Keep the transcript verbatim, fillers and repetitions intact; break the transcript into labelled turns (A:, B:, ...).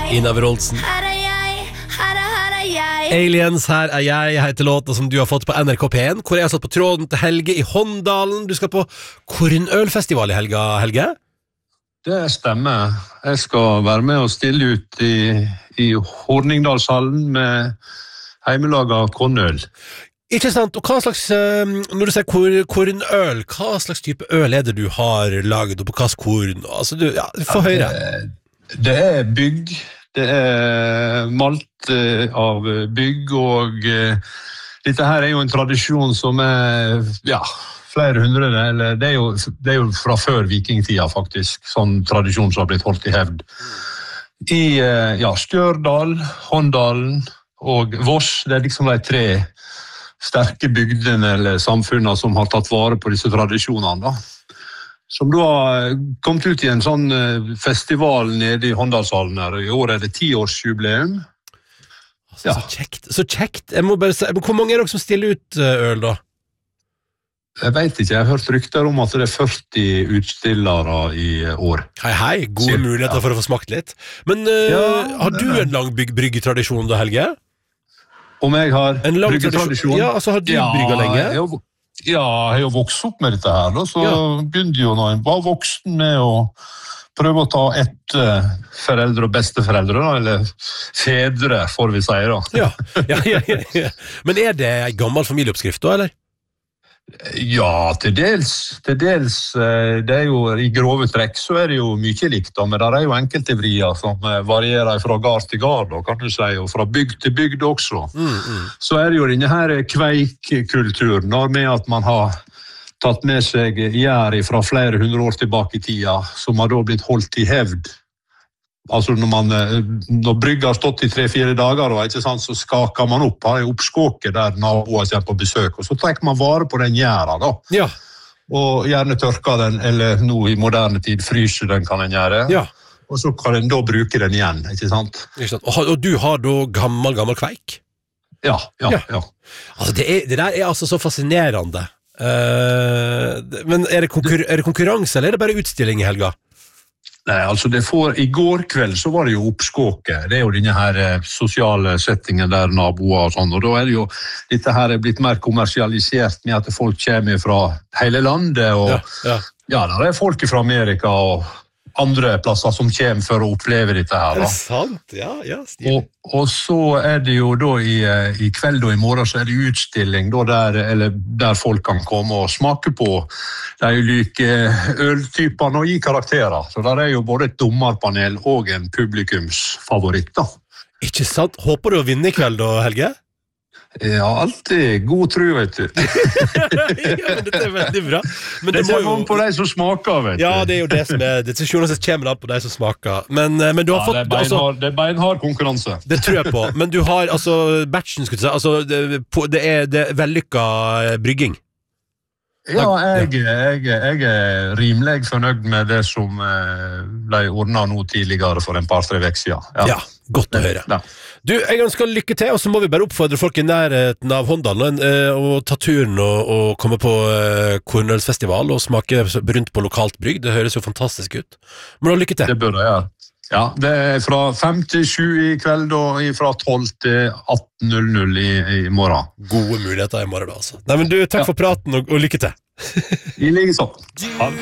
A: Ina Wroldsen.
B: Her er jeg, her er, her er jeg.
A: Aliens, her er jeg, heter låta som du har fått på N R K P en, hvor jeg har satt på tråden til Helge i Håndalen. Du skal på Kornølfestival i helga, Helge?
C: Det stemmer. Jeg skal være med og stille ut i, i Horningdalshallen med heimelaga kornøl.
A: Ikke sant, og hva slags, når du sier kor, kornøl, hva slags type øl er det du har laget, og på hva slags korn? Altså, du, ja, få høre.
C: Det, det er bygg, det er malt av bygg, og uh, dette her er jo en tradisjon som er, ja, flere hundre, eller det er jo, det er jo fra før vikingtida faktisk, sånn tradisjon som har blitt holdt i hevd. I, uh, ja, Stjørdal, Håndalen og Voss, det er liksom de tre sterke bygdene eller samfunnene som har tatt vare på disse tradisjonene, da. Som da har kommet ut i en sånn festival nede i Håndalshallen her. I år er det tiårsjubileum.
A: Altså, ja. Så kjekt, så kjekt. Jeg må bare si, hvor mange er dere som stiller ut øl da?
C: Jeg vet ikke, jeg har hørt rykter om at det er førti utstillere i år.
A: Hei, hei, gode så, muligheter ja. For å få smakt litt. Men uh, ja, har du en lang bygg- bryggetradisjon da, Helge?
C: Om jeg har
A: en lang bryggetradisjon? Ja, altså har du ja, brygget lenge?
C: Jeg, ja, jeg har jo vokst opp med dette her, da, så ja. Begynte jo når jeg var voksen med å prøve å ta etter foreldre og besteforeldre, da, eller fedre, får vi si da.
A: Ja, ja, ja, ja, ja. Men er det en gammel familieoppskrift da, eller?
C: Ja, til dels, til dels, det er jo i grove trekk så er det jo mye likt, da, men det er jo enkelte vrier som varierer fra gard til gard, kan du si, og fra bygd til bygd også. Mm, mm. Så er det jo denne her kveikkulturen, med at man har tatt med seg gjær fra flere hundre år tilbake i tida, som har da blitt holdt i hevd. Altså når, man, når brygga har stått i tre-fire dager, og, ikke sant, så skaker man opp, har en oppskåke der naboer kommer på besøk, og så trekker man vare på den gjæra da.
A: Ja.
C: Og gjerne tørker den, eller nå i moderne tid fryser den kan den gjøre.
A: Ja.
C: Og så kan den da bruke den igjen, ikke sant?
A: Ikke sant? Og, og du har da gammel, gammel kveik?
C: Ja, ja, ja. ja.
A: Altså det, er, det der er altså så fascinerende. Uh, men er det, konkur- er det konkurranse, eller er det bare utstilling i helga?
C: Nei, altså det får, i går kveld så var det jo oppskåke, det er jo denne her eh, sosiale settingen der naboer og sånn, og da er det jo, dette her er blitt mer kommersialisert med at folk kommer fra hele landet, og ja, ja. ja der er folk fra Amerika og andre plasser som kommer for å oppleve dette her. Da.
A: Er det sant? Ja, ja.
C: Og, og så er det jo da i, i kveld og i morgen så er det utstilling da der, eller der folk kan komme og smake på de ulike øltypene og gi karakterer. Så der er jo både et dommerpanel og en publikumsfavoritt da.
A: Ikke sant? Håper du å vinne i kveld da, Helge?
C: Ja, alltid god tro, vet du.
A: Ja, men dette er veldig bra. Men
C: det, det kommer
A: jo...
C: an på de som smaker, vet du.
A: Ja, det er jo det som er, det som kommer an på de som smaker. Men, men du har
C: ja,
A: fått...
C: Det er, beinhard,
A: altså,
C: det er beinhard konkurranse.
A: Det tror jeg på. Men du har, altså, batchen, skulle du si, altså, det, det er, det er vellykket brygging.
C: Ja, jeg, jeg, jeg er rimelig fornøyd med det som ble ordnet nå tidligere for en par-tre vekker siden. Ja.
A: Ja, godt å høre.
C: Ja.
A: Du, jeg ønsker lykke til, og så må vi bare oppfordre folk i nærheten av Håndalen og ta turen og, og komme på Kornølsfestival og smake rundt på lokalt brygg. Det høres jo fantastisk ut. Men da lykke til.
C: Det bør jeg gjøre. Ja, det er fra fem til sju i kveld og fra tolv til atten null null i, i morgen.
A: Gode muligheter i morgen da, altså. Nei, men du, takk ja. For praten og, og lykke til.
C: I like sånn.